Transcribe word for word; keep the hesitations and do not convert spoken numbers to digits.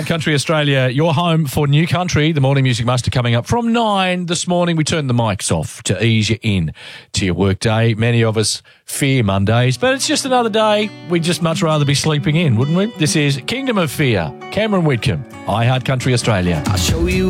iHeart Country Australia, your home for new country. The Morning Music Muster coming up from nine this morning. We turned the mics off to ease you in to your workday. Many of us fear Mondays, but it's just another day. We'd just much rather be sleeping in, wouldn't we? This is Kingdom of Fear, Cameron Whitcomb, iHeart Country Australia. I'll show you